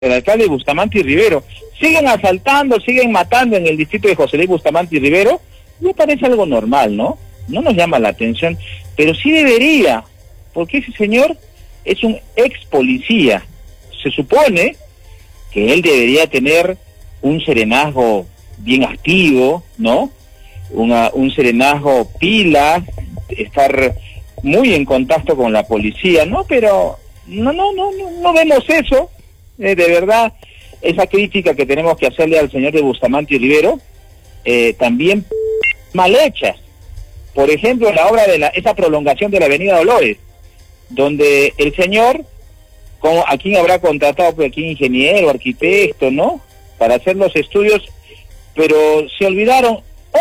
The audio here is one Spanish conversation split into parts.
el alcalde Bustamante y Rivero. Siguen asaltando, siguen matando en el distrito de José Luis Bustamante y Rivero. Me parece algo normal, ¿no? No nos llama la atención, pero sí debería, porque ese señor es un ex policía. Se supone que él debería tener un serenazgo bien activo, ¿no? Un serenazgo pila, estar muy en contacto con la policía, ¿no? Pero no vemos eso. De verdad, esa crítica que tenemos que hacerle al señor de Bustamante y Rivero, también mal hechas. Por ejemplo, la obra de esa prolongación de la avenida Dolores, donde el señor, ¿a quién habrá contratado? Pues aquí ingeniero, arquitecto, ¿no? Para hacer los estudios, pero se olvidaron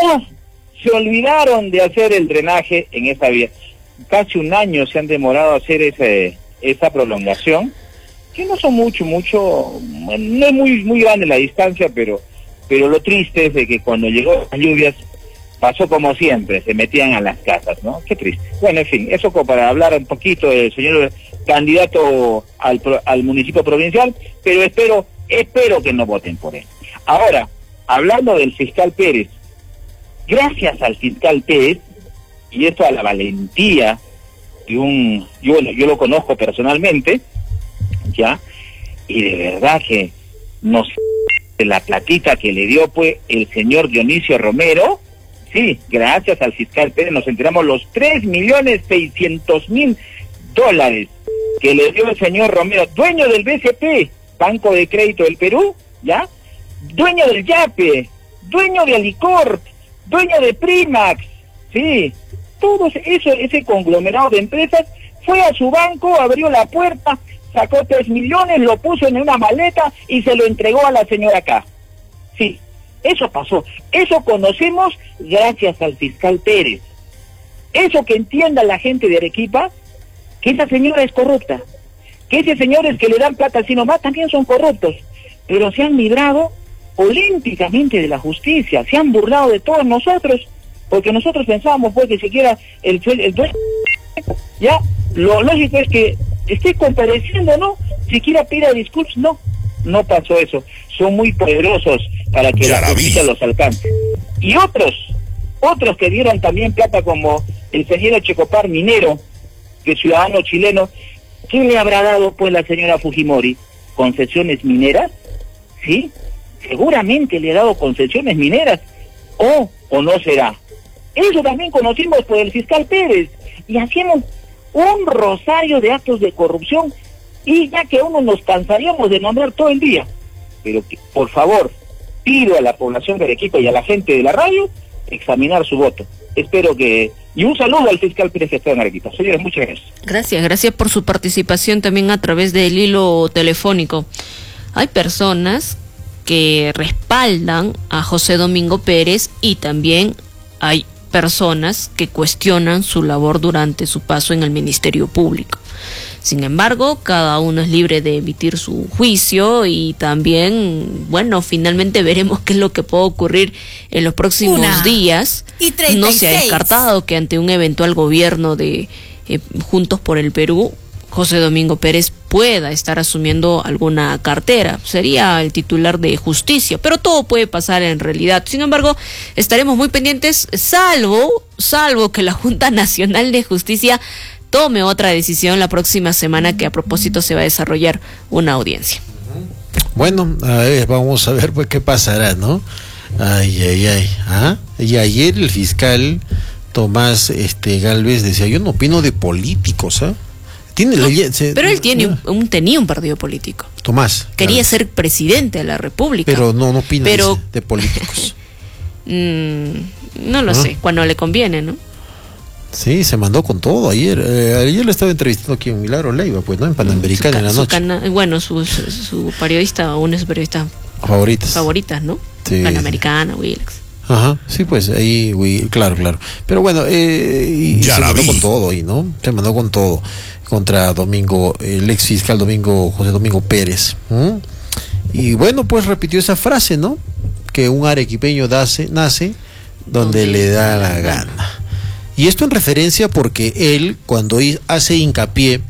de hacer el drenaje en esa vía. Casi un año se han demorado a hacer esa prolongación, que no son mucho, no es muy grande la distancia, pero lo triste es de que cuando llegó las lluvias pasó como siempre, se metían a las casas, ¿no? Qué triste. Bueno, en fin, eso como para hablar un poquito del señor candidato al municipio provincial, pero espero que no voten por él. Ahora, hablando del fiscal Pérez, gracias al fiscal Pérez, y esto a la valentía de yo lo conozco personalmente, ¿ya? Y de verdad que nos la platita que le dio pues el señor Dionisio Romero, sí, gracias al fiscal Pérez nos enteramos los $3.600.000 que le dio el señor Romero, dueño del BCP, Banco de Crédito del Perú, ¿ya? Dueño del YAPE, dueño de Alicorp, dueño de Primax, sí, todo ese conglomerado de empresas fue a su banco, abrió la puerta, sacó 3 millones, lo puso en una maleta y se lo entregó a la señora K. Sí, eso pasó. Eso conocemos gracias al fiscal Pérez. Eso que entienda la gente de Arequipa, que esa señora es corrupta, que esos señores que le dan plata así nomás también son corruptos, pero se han librado olímpicamente de la justicia, se han burlado de todos nosotros, porque nosotros pensábamos pues que siquiera el dueño, ya, lo lógico es que esté compareciendo, ¿no? Siquiera pida disculpas, no pasó eso. Son muy poderosos para que la justicia los alcance. Y otros que dieron también plata, como el señor Checopar Minero, que es ciudadano chileno, ¿qué le habrá dado pues la señora Fujimori? ¿Concesiones mineras? ¿Sí? Seguramente le ha dado concesiones mineras, o no será. Eso también conocimos por el fiscal Pérez, y hacemos un rosario de actos de corrupción, y ya que uno nos cansaríamos de nombrar todo el día, pero que, por favor, pido a la población de Arequipa y a la gente de la radio examinar su voto. Espero que... Y un saludo al fiscal Pérez que está en Arequipa. Señores, muchas gracias. Gracias por su participación también a través del hilo telefónico. Hay personas que respaldan a José Domingo Pérez y también hay personas que cuestionan su labor durante su paso en el Ministerio Público. Sin embargo, cada uno es libre de emitir su juicio y también, bueno, finalmente veremos qué es lo que puede ocurrir en los próximos días. No se ha descartado que ante un eventual gobierno de Juntos por el Perú, José Domingo Pérez pueda estar asumiendo alguna cartera. Sería el titular de Justicia, pero todo puede pasar en realidad. Sin embargo, estaremos muy pendientes, salvo que la Junta Nacional de Justicia tome otra decisión la próxima semana, que a propósito se va a desarrollar una audiencia. Bueno, a ver, vamos a ver pues qué pasará, ¿no? Y ayer el fiscal Tomás Galvez decía, yo no opino de políticos, ¿ah? Pero él tenía un partido político. Tomás quería ser presidente de la República. Pero no opina de políticos. No lo sé, cuando le conviene, ¿no? Sí, se mandó con todo ayer. Ayer lo estaba entrevistando aquí en Milagro Leiva, pues, ¿no? En Panamericana en la noche. Su periodista, una de sus periodistas favoritas, ¿no? Sí. Panamericana, Willax. Ajá, sí, pues ahí, claro. Pero bueno, y se mandó con todo ahí, ¿no? Se mandó con todo contra el ex fiscal José Domingo Pérez. Y bueno, pues repitió esa frase, ¿no? Que un arequipeño nace donde le da la gana. Y esto en referencia porque él, cuando hace hincapié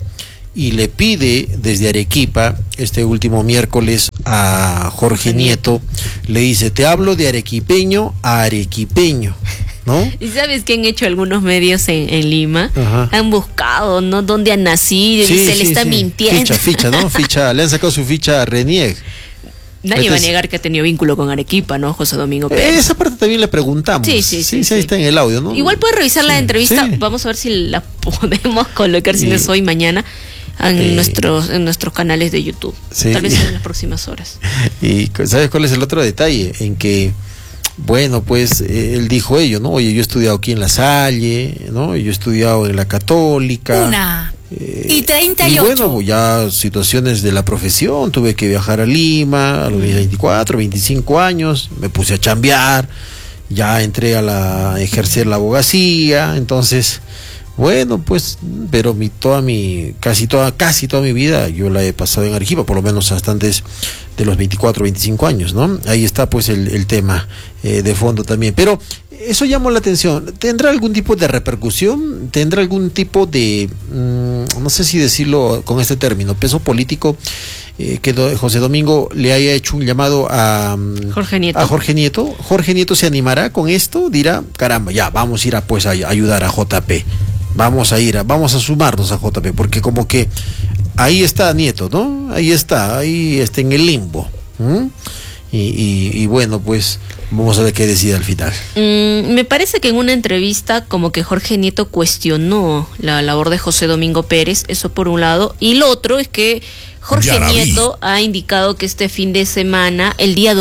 y le pide desde Arequipa, este último miércoles, a Jorge Nieto, le dice, te hablo de arequipeño a arequipeño, ¿no? ¿Y sabes qué han hecho algunos medios en Lima? Ajá. Han buscado, ¿no? ¿Dónde ha nacido? Sí, y se sí, le está sí. mintiendo. Ficha, ¿no? Le han sacado su ficha a Renier. Nadie va a negar que ha tenido vínculo con Arequipa, ¿no? José Domingo Pérez. Esa parte también le preguntamos. Sí. Ahí está en el audio, ¿no? Igual puedes revisar la entrevista. Sí. Vamos a ver si la podemos colocar, si no es hoy, mañana, en nuestros canales de YouTube. Sí. Tal vez en las próximas horas. Y ¿sabes cuál es el otro detalle? En que, bueno, pues él dijo ello, ¿no? Oye, yo he estudiado aquí en La Salle, ¿no? Yo he estudiado en la Católica. 1:38. Y bueno, ya situaciones de la profesión, tuve que viajar a Lima a los 24, 25 años, me puse a chambear, ya entré a ejercer la abogacía, entonces, bueno, pues, pero casi toda mi vida yo la he pasado en Arequipa, por lo menos hasta antes de los 24, 25 años, ¿no? Ahí está pues el tema de fondo también, pero eso llamó la atención. ¿Tendrá algún tipo de repercusión? ¿Tendrá algún tipo de, no sé si decirlo con este término, peso político, que José Domingo le haya hecho un llamado a Jorge Nieto? Jorge Nieto se animará con esto, dirá, caramba, ya, vamos a ir a ayudar a JP. Vamos a sumarnos a JP, porque como que ahí está Nieto, ¿no? Ahí está en el limbo. Y bueno, pues vamos a ver qué decide al final. Me parece que en una entrevista como que Jorge Nieto cuestionó la labor de José Domingo Pérez, eso por un lado, y lo otro es que Jorge Nieto ha indicado que este fin de semana, el día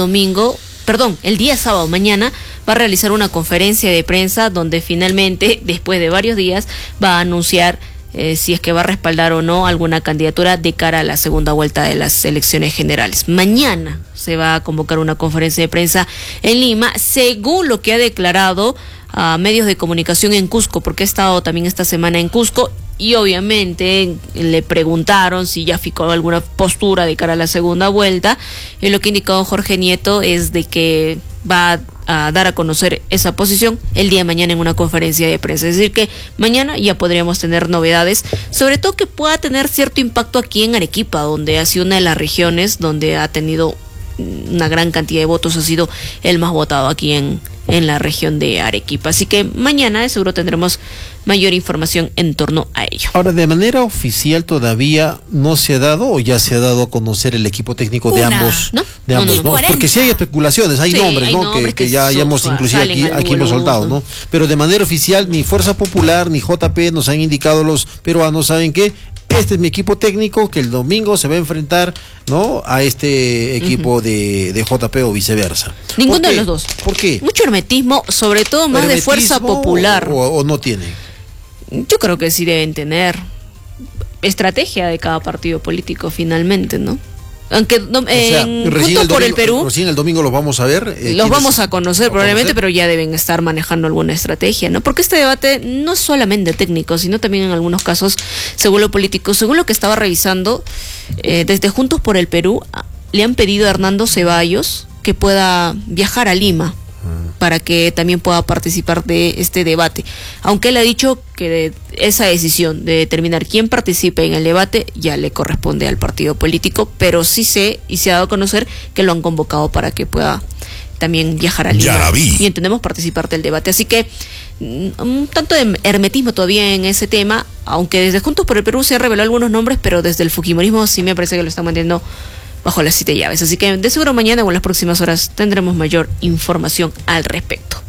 sábado, mañana, va a realizar una conferencia de prensa donde finalmente, después de varios días, va a anunciar si es que va a respaldar o no alguna candidatura de cara a la segunda vuelta de las elecciones generales. Mañana se va a convocar una conferencia de prensa en Lima, según lo que ha declarado a medios de comunicación en Cusco, porque ha estado también esta semana en Cusco, y obviamente le preguntaron si ya fijó alguna postura de cara a la segunda vuelta, y lo que ha indicado Jorge Nieto es de que va a dar a conocer esa posición el día de mañana en una conferencia de prensa. Es decir que mañana ya podríamos tener novedades, sobre todo que pueda tener cierto impacto aquí en Arequipa, donde ha sido una de las regiones donde ha tenido una gran cantidad de votos, ha sido el más votado aquí en la región de Arequipa. Así que mañana seguro tendremos mayor información en torno a ello. Ahora, de manera oficial todavía no se ha dado, o ya se ha dado a conocer el equipo técnico de ambos, ¿no? ¿no? Porque sí hay especulaciones, hay nombres, ¿no? Que ya hemos inclusive aquí hemos soltado, ¿no? Pero de manera oficial ni Fuerza Popular ni JP nos han indicado los peruanos, ¿saben qué? Este es mi equipo técnico que el domingo se va a enfrentar, ¿no? A este equipo de JP o viceversa. Ninguno de los dos. ¿Por qué? Mucho hermetismo, sobre todo más de Fuerza Popular. ¿O no tiene? Yo creo que sí deben tener estrategia de cada partido político finalmente, ¿no? Aunque Juntos por el Perú, recién el domingo los vamos a ver. Los vamos a conocer probablemente, pero ya deben estar manejando alguna estrategia, ¿no? Porque este debate no es solamente técnico, sino también en algunos casos, según lo político. Según lo que estaba revisando, desde Juntos por el Perú le han pedido a Hernando Ceballos que pueda viajar a Lima para que también pueda participar de este debate. Aunque él ha dicho que esa decisión de determinar quién participe en el debate ya le corresponde al partido político, pero sí sé y se ha dado a conocer que lo han convocado para que pueda también viajar a Lima y entendemos participar del debate. Así que un tanto de hermetismo todavía en ese tema, aunque desde Juntos por el Perú se han revelado algunos nombres, pero desde el fujimorismo sí me parece que lo están manteniendo bajo las 7 llaves. Así que de seguro mañana o en las próximas horas tendremos mayor información al respecto.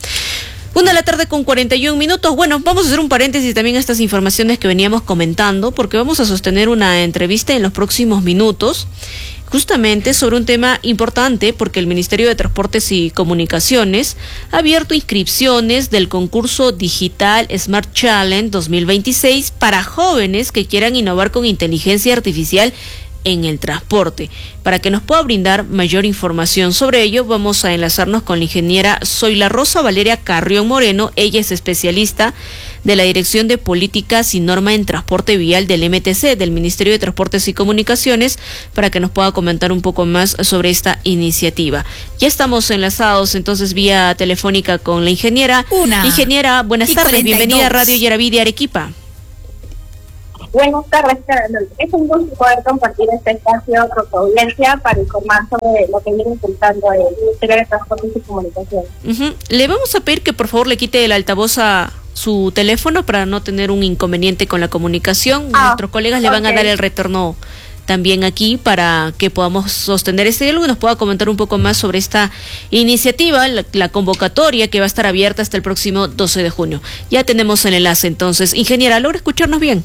1:41 p.m. Bueno, vamos a hacer un paréntesis también a estas informaciones que veníamos comentando, porque vamos a sostener una entrevista en los próximos minutos, justamente sobre un tema importante, porque el Ministerio de Transportes y Comunicaciones ha abierto inscripciones del concurso digital Smart Challenge 2026 para jóvenes que quieran innovar con inteligencia artificial en el transporte. Para que nos pueda brindar mayor información sobre ello, vamos a enlazarnos con la ingeniera Zoila Rosa Valeria Carrión Moreno. Ella es especialista de la Dirección de Políticas y Norma en Transporte Vial del MTC, del Ministerio de Transportes y Comunicaciones, para que nos pueda comentar un poco más sobre esta iniciativa. Ya estamos enlazados entonces vía telefónica con la ingeniera. Ingeniera, buenas tardes, bienvenida a Radio Yaraví de Arequipa. Buenas tardes, Carlos. Es un gusto poder compartir este espacio con tu audiencia para informar sobre lo que viene impulsando el Ministerio de Transportes y Comunicaciones. Le vamos a pedir que por favor le quite el altavoz a su teléfono para no tener un inconveniente con la comunicación. Nuestros colegas le van a dar el retorno también aquí para que podamos sostener este diálogo y nos pueda comentar un poco más sobre esta iniciativa, la convocatoria que va a estar abierta hasta el próximo 12 de junio. Ya tenemos el enlace entonces. Ingeniera, ¿logra escucharnos bien?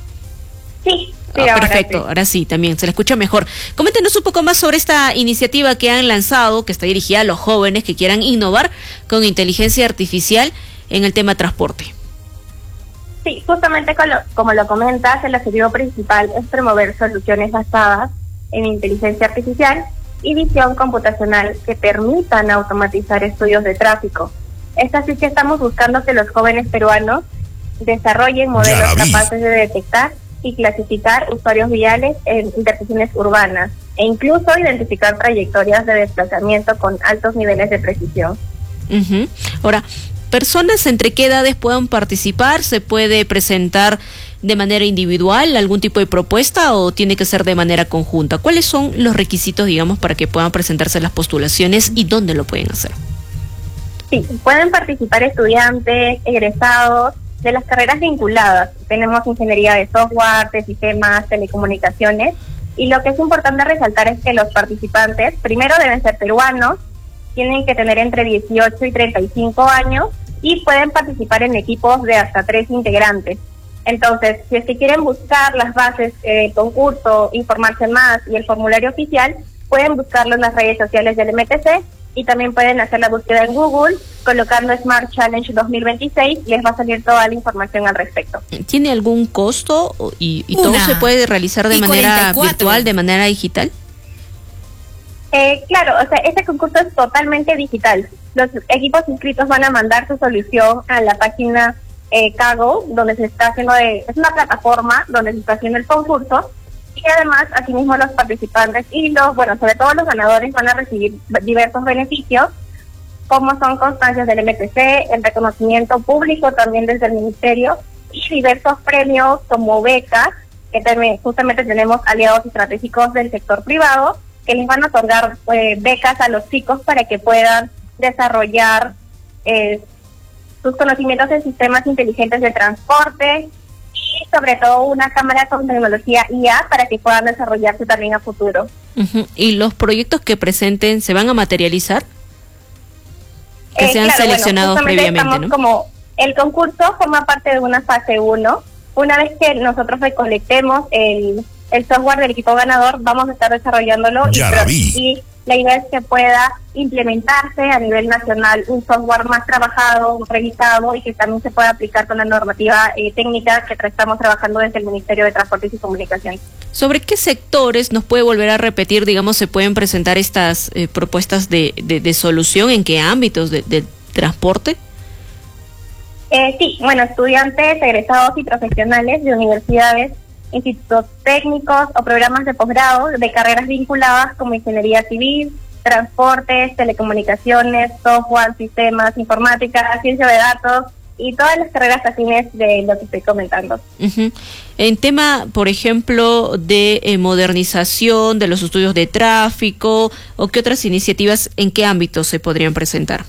Sí, perfecto, ahora sí, también se la escucha mejor. Coméntenos un poco más sobre esta iniciativa que han lanzado, que está dirigida a los jóvenes que quieran innovar con inteligencia artificial en el tema transporte. Sí, justamente como lo comentas, el objetivo principal es promover soluciones basadas en inteligencia artificial y visión computacional que permitan automatizar estudios de tráfico. Es así que estamos buscando que los jóvenes peruanos desarrollen modelos capaces de detectar y clasificar usuarios viales en intersecciones urbanas e incluso identificar trayectorias de desplazamiento con altos niveles de precisión. Ahora, ¿personas entre qué edades puedan participar? ¿Se puede presentar de manera individual algún tipo de propuesta o tiene que ser de manera conjunta? ¿Cuáles son los requisitos, digamos, para que puedan presentarse las postulaciones y dónde lo pueden hacer? Sí, pueden participar estudiantes, egresados de las carreras vinculadas. Tenemos ingeniería de software, de sistemas, telecomunicaciones, y lo que es importante resaltar es que los participantes primero deben ser peruanos, tienen que tener entre 18 y 35 años y pueden participar en equipos de hasta 3 integrantes. Entonces, si es que quieren buscar las bases del concurso, informarse más y el formulario oficial, pueden buscarlo en las redes sociales del MTC y también pueden hacer la búsqueda en Google colocando Smart Challenge 2026 y les va a salir toda la información al respecto. ¿Tiene algún costo y todo se puede realizar de manera virtual, de manera digital? Claro, o sea, este concurso es totalmente digital. Los equipos inscritos van a mandar su solución a la página Kaggle, donde se está haciendo es una plataforma donde se está haciendo el concurso, y además, asimismo, los participantes y sobre todo los ganadores van a recibir diversos beneficios, como son constancias del MTC, el reconocimiento público también desde el Ministerio, y diversos premios como becas, que también justamente tenemos aliados estratégicos del sector privado, que les van a otorgar becas a los chicos para que puedan desarrollar sus conocimientos en sistemas inteligentes de transporte y sobre todo una cámara con tecnología IA para que puedan desarrollarse también a futuro. ¿Y los proyectos que presenten se van a materializar? Que sean seleccionados previamente, ¿no? Como el concurso forma parte de una fase 1. Una vez que nosotros recolectemos el software del equipo ganador, vamos a estar desarrollándolo y la idea es que pueda implementarse a nivel nacional un software más trabajado, revisado y que también se pueda aplicar con la normativa técnica que estamos trabajando desde el Ministerio de Transportes y Comunicaciones. ¿Sobre qué sectores nos puede volver a repetir, digamos, se pueden presentar estas propuestas de solución? ¿En qué ámbitos de transporte? Sí, estudiantes, egresados y profesionales de universidades, institutos técnicos o programas de posgrado de carreras vinculadas como ingeniería civil, transportes, telecomunicaciones, software, sistemas, informática, ciencia de datos y todas las carreras afines de lo que estoy comentando. En tema, por ejemplo, de modernización de los estudios de tráfico o qué otras iniciativas, ¿en qué ámbitos se podrían presentar?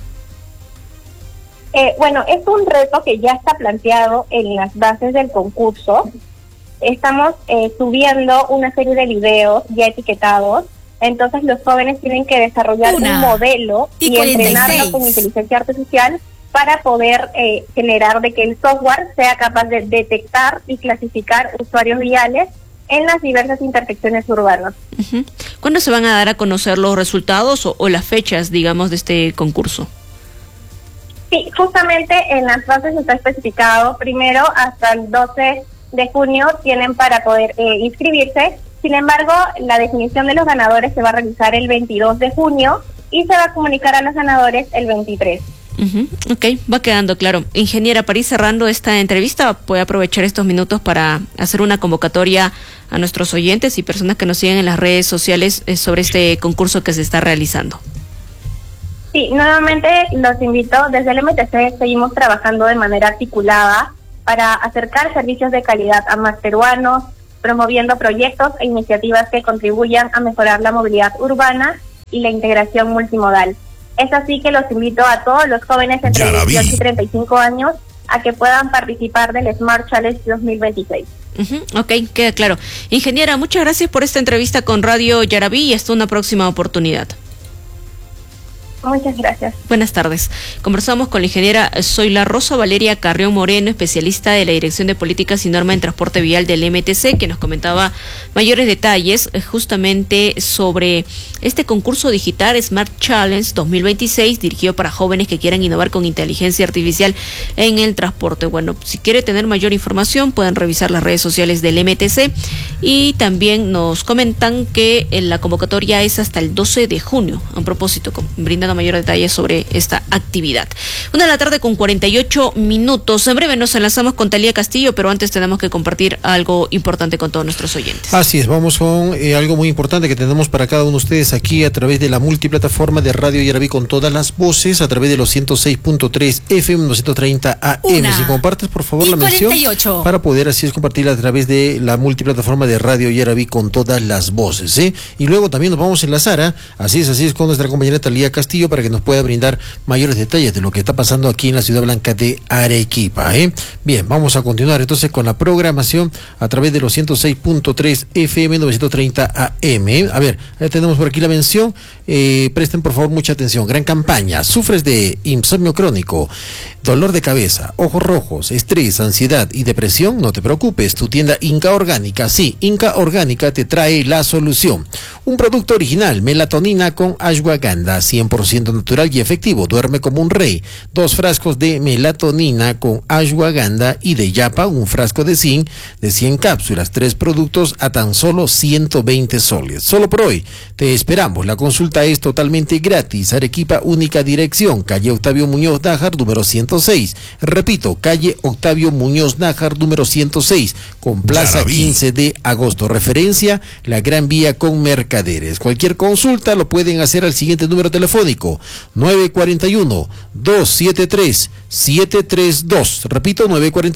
Es un reto que ya está planteado en las bases del concurso. Estamos subiendo una serie de videos ya etiquetados, entonces los jóvenes tienen que desarrollar un modelo y entrenarlo con inteligencia artificial para poder generar de que el software sea capaz de detectar y clasificar usuarios viales en las diversas intersecciones urbanas. ¿Cuándo se van a dar a conocer los resultados o las fechas, digamos, de este concurso? Sí, justamente en las bases está especificado primero hasta el 12 de junio tienen para poder inscribirse. Sin embargo, la definición de los ganadores se va a realizar el 22 de junio y se va a comunicar a los ganadores el 23. Ok, va quedando claro. Ingeniera, para ir cerrando esta entrevista, puede aprovechar estos minutos para hacer una convocatoria a nuestros oyentes y personas que nos siguen en las redes sociales sobre este concurso que se está realizando. Sí, nuevamente los invito. Desde el MTC seguimos trabajando de manera articulada para acercar servicios de calidad a más peruanos, promoviendo proyectos e iniciativas que contribuyan a mejorar la movilidad urbana y la integración multimodal. Es así que los invito a todos los jóvenes entre 18 y 35 años a que puedan participar del Smart Challenge 2026. Ok, queda claro. Ingeniera, muchas gracias por esta entrevista con Radio Yarabí y hasta una próxima oportunidad. Muchas gracias. Buenas tardes. Conversamos con la ingeniera Zoila Rosa Valeria Carrión Moreno, especialista de la Dirección de Políticas y Norma en Transporte Vial del MTC, que nos comentaba mayores detalles justamente sobre este concurso digital Smart Challenge 2026, dirigido para jóvenes que quieran innovar con inteligencia artificial en el transporte. Bueno, si quiere tener mayor información, pueden revisar las redes sociales del MTC y también nos comentan que la convocatoria es hasta el 12 de junio. A propósito, brindando mayor detalle sobre esta actividad. 1:48 p.m. En breve nos enlazamos con Talía Castillo, pero antes tenemos que compartir algo importante con todos nuestros oyentes. Así es, vamos con algo muy importante que tenemos para cada uno de ustedes aquí a través de la multiplataforma de Radio Yarabí con todas las voces, a través de los 106.3 FM, 230 AM. Si compartes, por favor, la mención para poder así es compartirla a través de la multiplataforma de Radio Yarabí con todas las voces, ¿eh? Y luego también nos vamos a enlazar, así es, con nuestra compañera Talía Castillo para que nos pueda brindar mayores detalles de lo que está pasando aquí en la Ciudad Blanca de Arequipa, ¿eh? Bien, vamos a continuar entonces con la programación a través de los 106.3 FM, 930 AM, ¿eh? A ver, ya tenemos por aquí la mención, presten por favor mucha atención. Gran campaña: sufres de insomnio crónico, dolor de cabeza, ojos rojos, estrés, ansiedad y depresión. No te preocupes, tu tienda Inca Orgánica, sí, Inca Orgánica te trae la solución. Un producto original, melatonina con ashwagandha, 100% natural y efectivo, duerme como un rey. 2 frascos de melatonina con ashwagandha y de yapa, un frasco de zinc de 100 cápsulas, 3 productos a tan solo 120 soles. Solo por hoy te esperamos. La consulta es totalmente gratis. Arequipa, única dirección, calle Octavio Muñoz Nájar, número 106. Repito, calle Octavio Muñoz Nájar, número 106, con plaza 15 de agosto. Referencia, la Gran Vía con Mercaderes. Cualquier consulta lo pueden hacer al siguiente número telefónico: 941-273-732. Repito,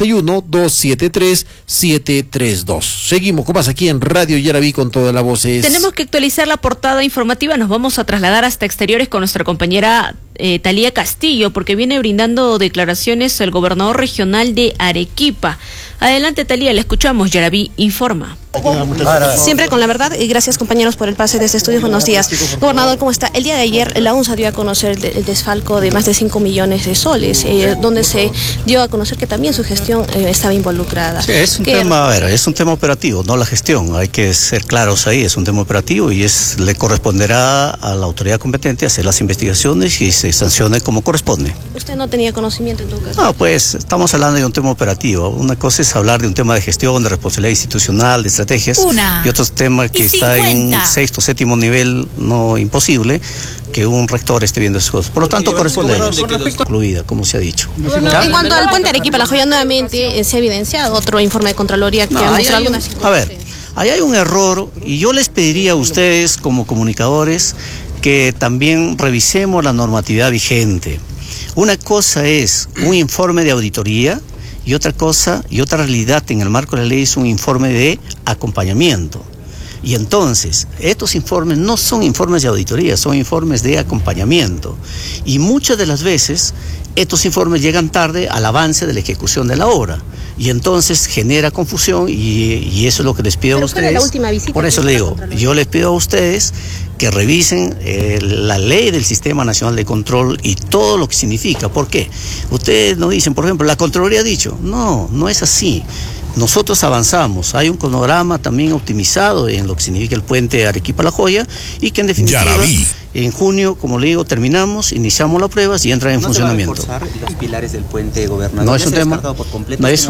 941-273-732. Seguimos con más aquí en Radio Yarabí con todas las voces. Tenemos que actualizar la portada informativa. Nos vamos a trasladar hasta exteriores con nuestra compañera Talía Castillo, porque viene brindando declaraciones el gobernador regional de Arequipa. Adelante, Talía, le escuchamos. Yarabí informa. Siempre con la verdad, y gracias, compañeros, por el pase de este estudio. Buenos días. Gobernador, ¿cómo está? El día de ayer la UNSA dio a conocer el desfalco de más de 5 millones de soles, donde se dio a conocer que también su gestión estaba involucrada. Sí, es un tema, es un tema operativo, no la gestión. Hay que ser claros ahí, es un tema operativo y le corresponderá a la autoridad competente hacer las investigaciones y se sancione como corresponde. ¿Usted no tenía conocimiento en todo caso? No, pues estamos hablando de un tema operativo. Una cosa es hablar de un tema de gestión, de responsabilidad institucional, de estrategias, y otro tema que está en un 6º, 7º nivel, no imposible que un rector esté viendo esas cosas. Por lo tanto, corresponde incluida, como se ha dicho. En cuanto al puente Arequipa La Joya, nuevamente se ha evidenciado otro informe de Contraloría que ha mostrado algunas circunstancias. A ver, ahí hay un error y yo les pediría a ustedes como comunicadores que también revisemos la normatividad vigente. Una cosa es un informe de auditoría y otra cosa y otra realidad en el marco de la ley es un informe de acompañamiento. Y entonces, estos informes no son informes de auditoría, son informes de acompañamiento. Y muchas de las veces, estos informes llegan tarde al avance de la ejecución de la obra. Y entonces genera confusión y eso es lo que les pido a ustedes. La última visita. Por eso le digo, yo les pido a ustedes que revisen la ley del Sistema Nacional de Control y todo lo que significa. ¿Por qué? Ustedes nos dicen, por ejemplo, la Contraloría ha dicho, no es así. Nosotros avanzamos, hay un cronograma también optimizado en lo que significa el puente Arequipa La Joya y que en definitiva en junio, como le digo, terminamos, iniciamos las pruebas y entran en funcionamiento. ¿No se van a reforzar los pilares del puente, gobernador? No es un tema. Por completo, no,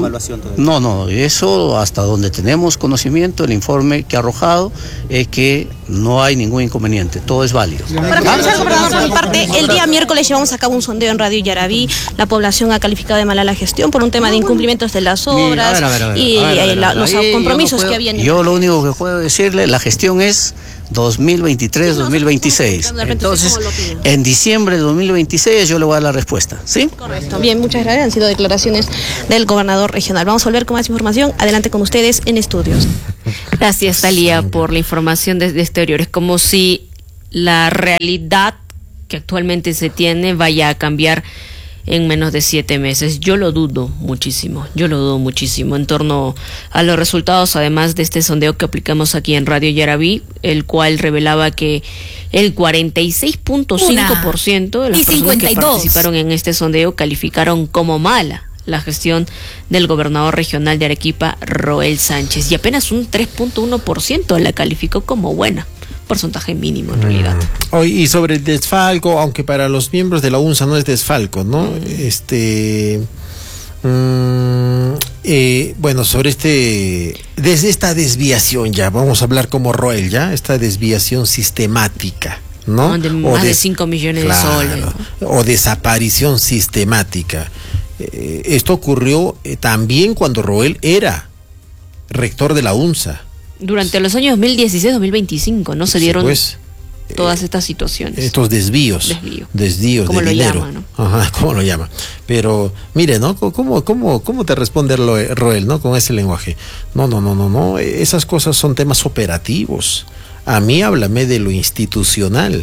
eso hasta donde tenemos conocimiento, el informe que ha arrojado es que no hay ningún inconveniente, todo es válido. Para finalizar, gobernador, por mi parte, el día miércoles llevamos a cabo un sondeo en Radio Yarabí. La población ha calificado de mala la gestión por un tema de incumplimientos de las obras y los compromisos que habían. Yo lo único que puedo decirle, la gestión es 2023-2026. Entonces, en diciembre de 2026 yo le voy a dar la respuesta, ¿sí? Correcto. Bien, muchas gracias. Han sido declaraciones del gobernador regional. Vamos a volver con más información. Adelante con ustedes en estudios. Gracias, Talía, por la información desde exteriores. Como si la realidad que actualmente se tiene vaya a cambiar en menos de 7 meses. Yo lo dudo muchísimo en torno a los resultados, además de este sondeo que aplicamos aquí en Radio Yarabí, el cual revelaba que el 46.5% de las personas que participaron en este sondeo calificaron como mala la gestión del gobernador regional de Arequipa, Roel Sánchez, y apenas un 3.1% la calificó como buena. Porcentaje mínimo en realidad. Y sobre el desfalco, aunque para los miembros de la UNSA no es desfalco, ¿no? Bueno, sobre desde esta desviación ya, vamos a hablar como Roel, ya, esta desviación sistemática, ¿no? De más de 5 millones de soles, ¿no? O desaparición sistemática. Esto ocurrió también cuando Roel era rector de la UNSA. Durante los años 2016-2025, ¿no? Se dieron todas estas situaciones. Estos desvíos de dinero. Llama, ¿no? Ajá, ¿cómo lo llama? Pero, mire, ¿no? ¿Cómo te responde Roel, ¿no? Con ese lenguaje. No. Esas cosas son temas operativos. A mí háblame de lo institucional.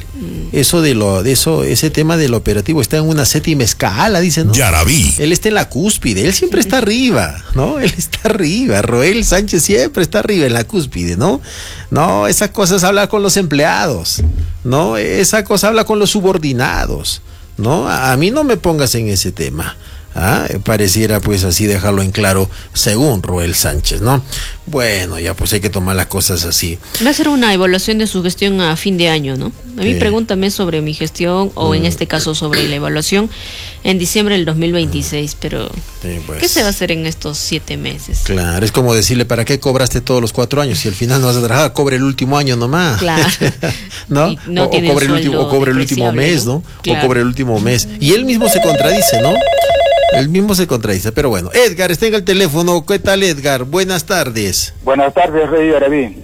Ese tema del operativo está en una 7ª escala, dice, ¿no? Yarabí. Él está en la cúspide, él siempre está arriba, ¿no? Él está arriba, Roel Sánchez siempre está arriba en la cúspide, ¿no? No, esa cosa habla con los empleados, ¿no? Esa cosa habla con los subordinados, ¿no? A mí no me pongas en ese tema. Pareciera pues así dejarlo en claro según Roel Sánchez, ¿no? Bueno, ya pues hay que tomar las cosas así. Va a ser una evaluación de su gestión a fin de año, ¿no? A mí pregúntame sobre mi gestión o en este caso sobre la evaluación en diciembre del 2026, pero pues, ¿qué se va a hacer en estos 7 meses? Claro, es como decirle, ¿para qué cobraste todos los 4 años? Si al final no vas a trabajar, cobre el último año nomás. Claro. ¿No? O cobre el último mes, ¿no? Claro. O cobre el último mes. Y él mismo se contradice, ¿no? Él mismo se contradice, pero bueno. Edgar, está en el teléfono. ¿Qué tal, Edgar? Buenas tardes. Buenas tardes, Rey Yarabí.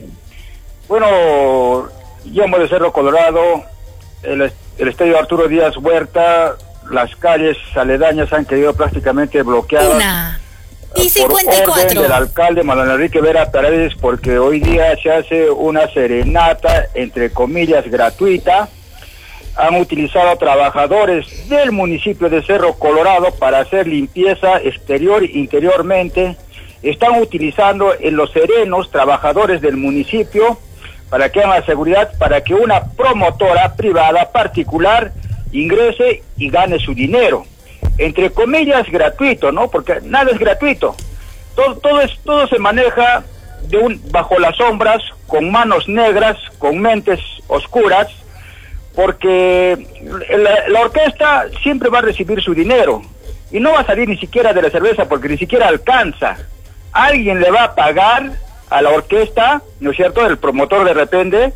Bueno, llamo de Cerro Colorado, el estadio Arturo Díaz Huerta, las calles aledañas han quedado prácticamente bloqueadas. 1:54. Por orden del alcalde Manuel Enrique Vera Paredes, porque hoy día se hace una serenata, entre comillas, gratuita. Han utilizado trabajadores del municipio de Cerro Colorado para hacer limpieza exterior e interiormente. Están utilizando en los serenos trabajadores del municipio para que hagan la seguridad, para que una promotora privada particular ingrese y gane su dinero. Entre comillas, gratuito, ¿no? Porque nada es gratuito. Todo se maneja bajo las sombras, con manos negras, con mentes oscuras, porque la orquesta siempre va a recibir su dinero y no va a salir ni siquiera de la cerveza porque ni siquiera alcanza. Alguien le va a pagar a la orquesta, ¿no es cierto?, el promotor de repente,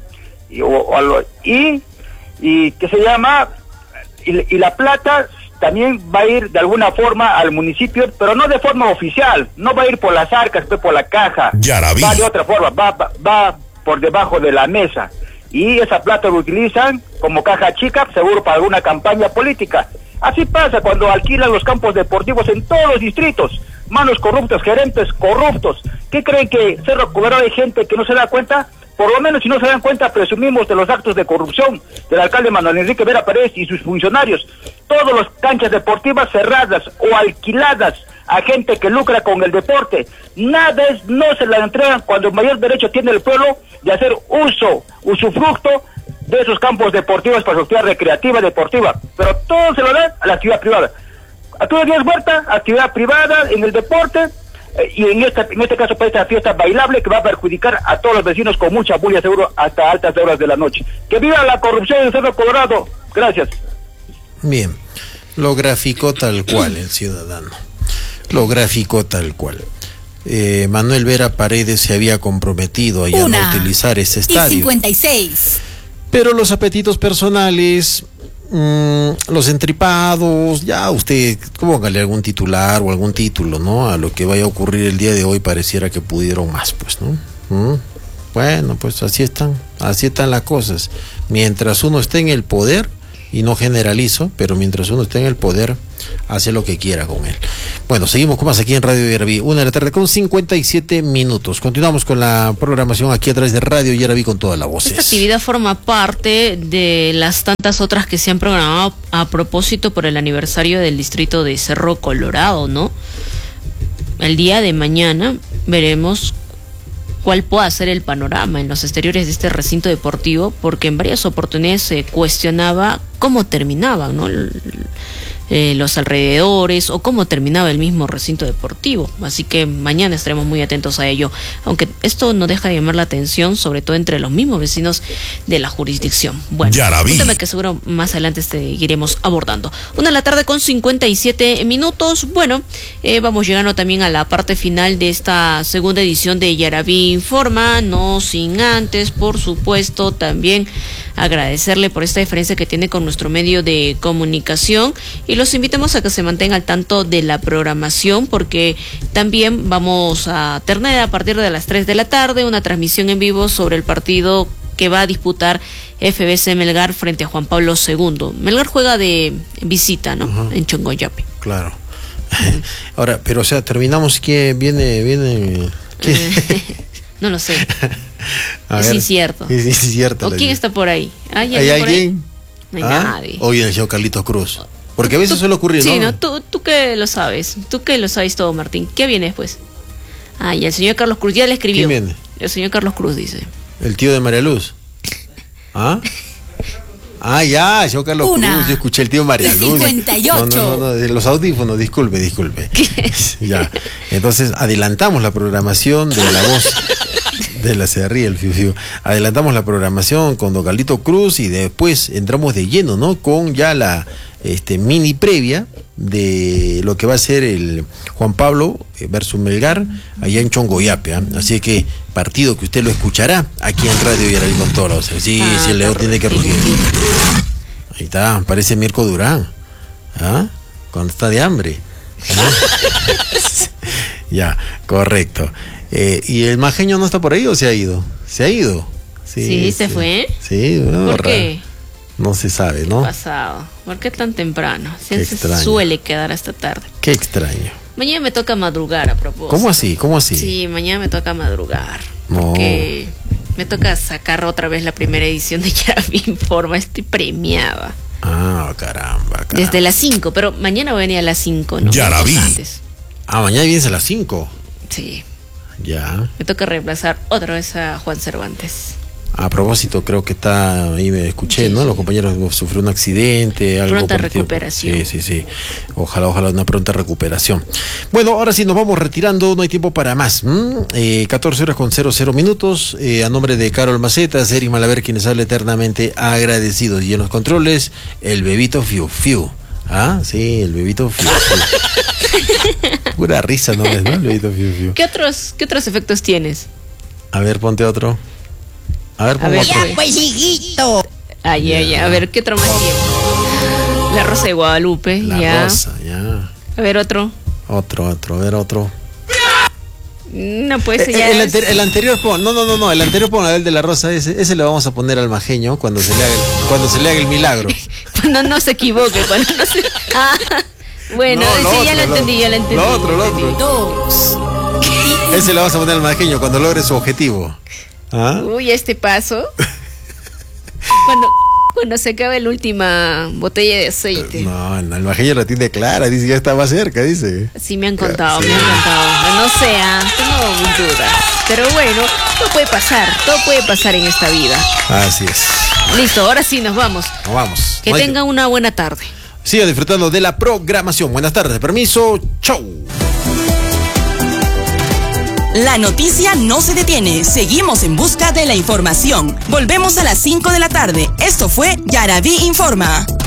y que se llama, y la plata también va a ir de alguna forma al municipio, pero no de forma oficial, no va a ir por las arcas, por la caja, va de otra forma, va por debajo de la mesa. Y esa plata lo utilizan como caja chica, seguro para alguna campaña política. Así pasa cuando alquilan los campos deportivos en todos los distritos. Manos corruptas, gerentes corruptos. ¿Qué creen que Cerro Colorado hay gente que no se da cuenta? Por lo menos si no se dan cuenta, presumimos de los actos de corrupción del alcalde Manuel Enrique Vera Paredes y sus funcionarios. Todas las canchas deportivas cerradas o alquiladas a gente que lucra con el deporte. No se la entregan cuando el mayor derecho tiene el pueblo de hacer usufructo de esos campos deportivos para su actividad recreativa, deportiva. Pero todo se lo da a la actividad privada. Arturo Díaz Huerta, actividad privada en el deporte, y en este caso para esta fiesta bailable que va a perjudicar a todos los vecinos con mucha bulla, seguro hasta altas horas de la noche. ¡Que viva la corrupción en Cerro Colorado! Gracias. Bien, lo graficó tal cual el ciudadano. Lo graficó tal cual. Manuel Vera Paredes se había comprometido a ya no utilizar ese estadio. 1:56. Pero los apetitos personales, los entripados, ya usted póngale algún titular o algún título, ¿no? A lo que vaya a ocurrir el día de hoy pareciera que pudieron más, pues, ¿no? Bueno, pues así están las cosas. Mientras uno esté en el poder, y no generalizo, pero mientras uno esté en el poder, hace lo que quiera con él. Bueno, seguimos con más aquí en Radio Yaraví, 1:57 p.m. Continuamos con la programación aquí a través de Radio Yaraví con todas las voces. Esta actividad forma parte de las tantas otras que se han programado a propósito por el aniversario del distrito de Cerro Colorado, ¿no? El día de mañana veremos cuál pueda ser el panorama en los exteriores de este recinto deportivo, porque en varias oportunidades se cuestionaba cómo terminaban, ¿no? Los alrededores o cómo terminaba el mismo recinto deportivo. Así que mañana estaremos muy atentos a ello, aunque esto no deja de llamar la atención, sobre todo entre los mismos vecinos de la jurisdicción. Bueno, un tema que seguro más adelante seguiremos abordando. 1:57 p.m. Bueno, vamos llegando también a la parte final de esta segunda edición de Yaraví Informa, no sin antes, por supuesto, también agradecerle por esta diferencia que tiene con nuestro medio de comunicación, y los invitamos a que se mantengan al tanto de la programación, porque también vamos a tener a partir de las 3 de la tarde una transmisión en vivo sobre el partido que va a disputar FBC Melgar frente a Juan Pablo II. Melgar juega de visita, ¿no? En Chongoyape. Claro. Ahora, pero o sea, terminamos que viene ¿qué? No lo sé. Es incierto. Es incierto. ¿O quién está por ahí? ¿Hay alguien? No hay nadie. Hoy el señor Carlitos Cruz. Porque a veces suele ocurrir, ¿no? Sí, ¿no? Tú que lo sabes. Tú que lo sabes todo, Martín. ¿Qué viene después? Y el señor Carlos Cruz ya le escribió. ¿Quién viene? El señor Carlos Cruz dice. ¿El tío de María Luz? Ya, el señor Carlos Cruz. Yo escuché el tío María Luz. 58. No, de los audífonos, disculpe. Ya. Entonces, adelantamos la programación de La Voz. Se ríe el fiu. Adelantamos la programación con don Carlito Cruz y después entramos de lleno, ¿no? Con ya la mini previa de lo que va a ser el Juan Pablo versus Melgar allá en Chongoyape, ¿eh? Así que partido que usted lo escuchará aquí en Radio Yaraví con todos. Sí, el león tiene que rugir. Ahí está, parece Mirko Durán, cuando está de hambre. Ya, correcto. ¿Y el majeño no está por ahí o se ha ido? Se ha ido. Sí, se fue. Sí, no, ¿por qué? No se sabe, ¿no? ¿Qué ha pasado? ¿Por qué tan temprano? Se suele quedar hasta tarde. Qué extraño. Mañana me toca madrugar a propósito. ¿Cómo así? Sí, mañana me toca madrugar. No. Porque me toca sacar otra vez la primera edición de Yaraví Informa. Estoy premiada. Caramba. Desde las 5, pero mañana voy a venir a las 5, ¿no? Yaraví. Mañana vienes a las 5. Sí. Ya. Me toca reemplazar otra vez a Juan Cervantes. A propósito, creo que está ahí, me escuché, ¿no? Los compañeros sufrió un accidente, algo. Pronta recuperación. Sí. Ojalá una pronta recuperación. Bueno, ahora sí nos vamos retirando, no hay tiempo para más. 14:00 a nombre de Carol Macetas, Eric Malaver, quienes habla eternamente agradecidos. Y en los controles, el bebito Fiu. Sí, el bebito Fiu. Pura risa, ¿no? El bebito Fiu. ¿Qué otros efectos tienes? A ver, ponte otro. A ver, ya, pues, hijito. A ver, ¿qué otro más tiene? La Rosa de Guadalupe. Rosa, ya. A ver, otro. Otro, a ver, otro. No, pues el anterior pon, no, el anterior pon, el de la Rosa, ese le vamos a poner al majeño cuando se le haga el milagro. Cuando no se equivoque, cuando no se... Bueno, ya lo entendí. Lo otro. 2. Ese le vamos a poner al majeño cuando logre su objetivo. Uy, este paso. Cuando se acabe la última botella de aceite. No, el majeño la tiene clara, dice ya está más cerca, dice. Sí, me han contado. No sé, tengo mis dudas. Pero bueno, todo puede pasar en esta vida. Así es. Listo, ahora sí nos vamos. Que tengan una buena tarde. Siga disfrutando de la programación. Buenas tardes, permiso, chau. La noticia no se detiene. Seguimos en busca de la información. Volvemos a las 5 de la tarde. Esto fue Yaraví Informa.